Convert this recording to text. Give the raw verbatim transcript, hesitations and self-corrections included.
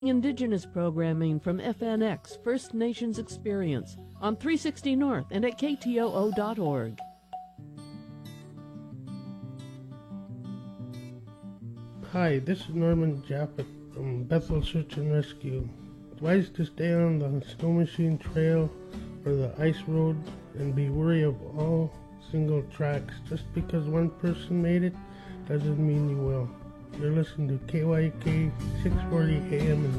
Indigenous programming from F N X, First Nations Experience, on three sixty North and at K T O O dot org. Hi, this is Norman Japhet from Bethel Search and Rescue. Advise to stay on the snow machine trail or the ice road and be wary of all single tracks. Just because one person made it doesn't mean you will. You're listening to K Y K six forty A M in